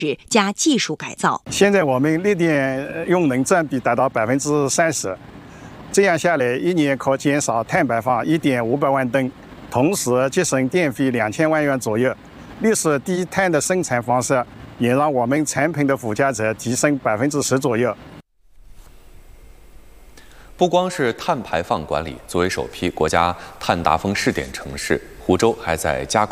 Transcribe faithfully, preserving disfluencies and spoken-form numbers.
加技术改造。 现在我们绿电用能占比达到百分之三十，这样下来一年可减少碳排放一点五百万吨，同时节省电费两千万元左右。绿色低碳的生产方式也让我们产品的附加值提升百分之十左右。 不光是碳排放管理，作为首批国家碳达峰试点城市，湖州还在加快